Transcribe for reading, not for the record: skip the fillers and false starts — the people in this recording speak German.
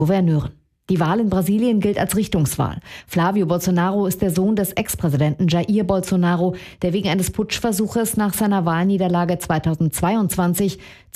Gouverneuren. Die Wahl in Brasilien gilt als Richtungswahl. Flávio Bolsonaro ist der Sohn des Ex-Präsidenten Jair Bolsonaro, der wegen eines Putschversuches nach seiner Wahlniederlage 2022